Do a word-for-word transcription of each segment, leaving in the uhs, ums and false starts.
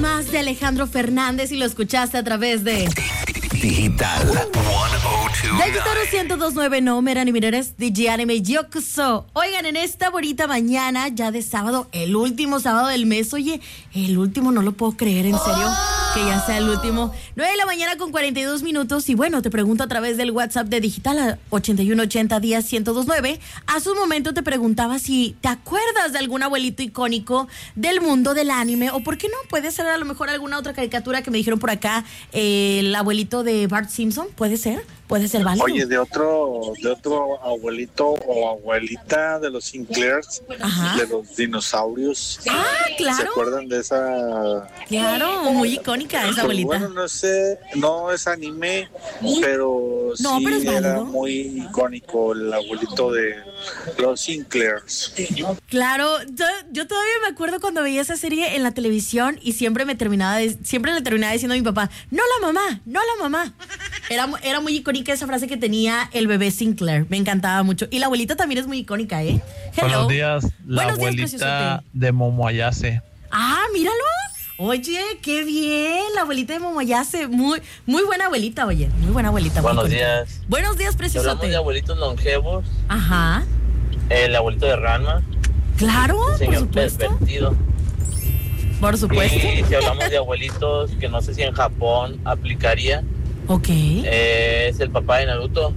más de Alejandro Fernández y lo escuchaste a través de Digital ciento dos nueve. Digital ciento dos nueve no, Merani Mireres, D J Anime Yokuso. Oigan, en esta bonita mañana, ya de sábado, el último sábado del mes, oye, el último, no lo puedo creer, en serio, que ya sea el último. nueve de la mañana con cuarenta y dos minutos, y bueno, te pregunto a través del WhatsApp de Digital a ochenta y uno ochenta diez ciento dos nueve. Hace un momento te preguntaba si te acuerdas de algún abuelito icónico del mundo del anime, o por qué no, puede ser a lo mejor alguna otra caricatura que me dijeron por acá, eh, el abuelito de Bart Simpson, puede ser, puede ser válido. Oye, de otro, de otro abuelito o abuelita de los Sinclairs, Ajá. de los dinosaurios. Ah, claro. ¿Se acuerdan de esa? Claro, muy icónica esa Pues abuelita. bueno, no sé, no es anime, pero No, sí pero es era válido. muy icónico el abuelito de los Sinclairs. Claro, yo, yo todavía me acuerdo cuando veía esa serie en la televisión y siempre me terminaba, de- siempre le terminaba diciendo a mi papá, no la mamá, no la mamá. Era, mu- era muy icónica esa frase que tenía el bebé Sinclair, me encantaba mucho. Y la abuelita también es muy icónica, ¿eh? Hello. Buenos días, la Buenos días, abuelita preciosote. de Momoyase. Ah, míralo. Oye, qué bien, la abuelita de Momoyase, muy, muy buena abuelita, oye, muy buena abuelita. muy Buenos icónica. días. Buenos días, Si hablamos preciosote. de abuelitos longevos, Ajá, el abuelito de Ranma, claro, por señor supuesto, pervertido. por supuesto. Y si hablamos de abuelitos que no sé si en Japón aplicaría, Ok, eh, es el papá de Naruto.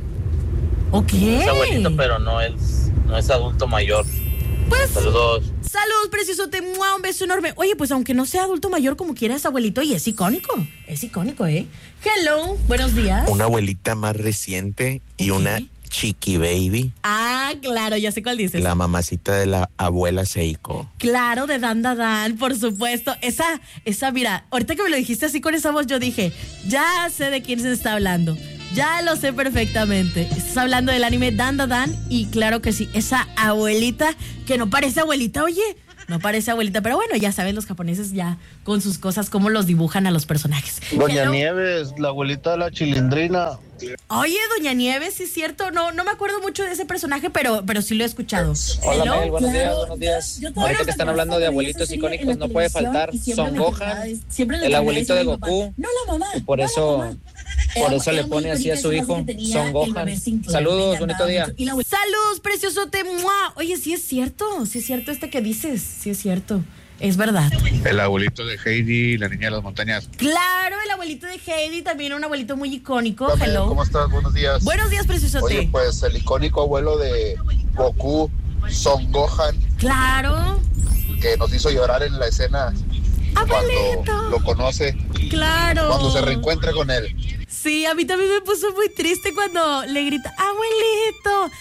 ok. Es abuelito, pero no es, no es adulto mayor. Pues, Saludos. salud, preciosote, ¡mua! Un beso enorme. Oye, pues aunque no sea adulto mayor como quiera, es abuelito y es icónico. Es icónico, ¿eh? Hello, buenos días. Una abuelita más reciente y Ok. una chiqui baby. Ah, claro, ya sé cuál dices. La mamacita de la abuela Seiko. Claro, de Dan Dan Dan, por supuesto. Esa, esa, mira, ahorita que me lo dijiste así con esa voz, yo dije, ya sé de quién se está hablando. Ya lo sé perfectamente. Estás hablando del anime Dan Dan Dan y claro que sí, esa abuelita que no parece abuelita, oye. No parece abuelita, pero bueno, ya saben los japoneses ya con sus cosas, cómo los dibujan a los personajes. Doña Hello. Nieves, la abuelita de la chilindrina. Oye, Doña Nieves, sí es cierto. No, no me acuerdo mucho de ese personaje, pero, pero sí lo he escuchado. Hola, Hello. Mel, buenos días, buenos días. Ahorita que están hablando de abuelitos icónicos, no puede faltar Son Gohan, el abuelito de Goku, y por eso, por eso le pone así a su hijo, Son Gohan. Saludos, bonito día. Saludos, preciosote. ¡Mua! Oye, sí es cierto, sí es cierto este que dices, sí es cierto. Es verdad. El abuelito de Heidi, la niña de las montañas. Claro, el abuelito de Heidi, también un abuelito muy icónico. Hola, Mel, Hello. ¿cómo estás? Buenos días. Buenos días, preciosote. Oye, pues el icónico abuelo de Goku, Son Gohan, Claro. que nos hizo llorar en la escena Abuelito. cuando lo conoce, Claro. cuando se reencuentra con él. Sí, a mí también me puso muy triste cuando le grita, abuelito,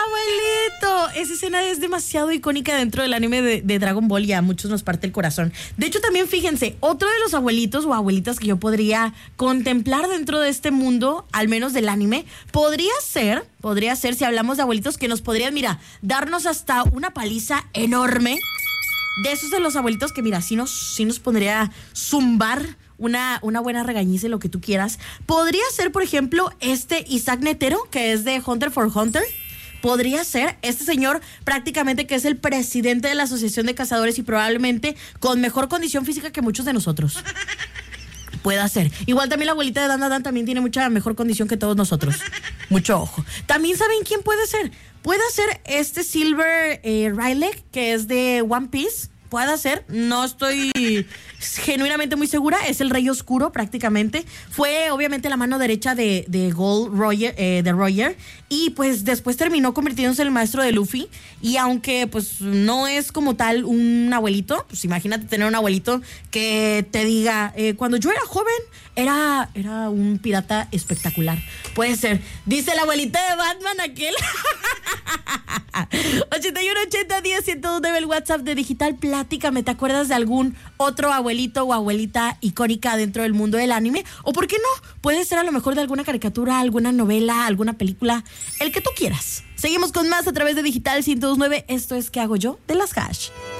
abuelito. Esa escena es demasiado icónica dentro del anime de, de Dragon Ball y a muchos nos parte el corazón. De hecho, también fíjense, otro de los abuelitos o abuelitas que yo podría contemplar dentro de este mundo, al menos del anime, podría ser, podría ser, si hablamos de abuelitos que nos podrían, mira, darnos hasta una paliza enorme. De esos de los abuelitos que, mira, sí nos, sí nos pondría zumbar una, una buena regañiza y lo que tú quieras. Podría ser, por ejemplo, este Isaac Netero, que es de Hunter for Hunter. Podría ser este señor prácticamente que es el presidente de la Asociación de Cazadores y probablemente con mejor condición física que muchos de nosotros. Puede ser. Igual también la abuelita de Dan Dan Dan también tiene mucha mejor condición que todos nosotros. Mucho ojo. También saben quién puede ser. Puede ser este Silver eh, Rayleigh, que es de One Piece. Puede ser, no estoy genuinamente muy segura. Es el Rey Oscuro prácticamente. Fue obviamente la mano derecha de, de Gold Roger, eh, de Roger. Y pues después terminó convirtiéndose en el maestro de Luffy. Y aunque pues no es como tal un abuelito, pues imagínate tener un abuelito que te diga, eh, cuando yo era joven era, era un pirata espectacular. Puede ser. Dice la abuelita de Batman aquel. ochenta y uno ochenta diez ciento dos nueve el WhatsApp de Digital. Platícame, ¿te acuerdas de algún otro abuelito o abuelita icónica dentro del mundo del anime? O por qué no, puede ser a lo mejor de alguna caricatura, alguna novela, alguna película, el que tú quieras. Seguimos con más a través de Digital ciento dos nueve. Esto es ¿Qué hago yo? De las Hash.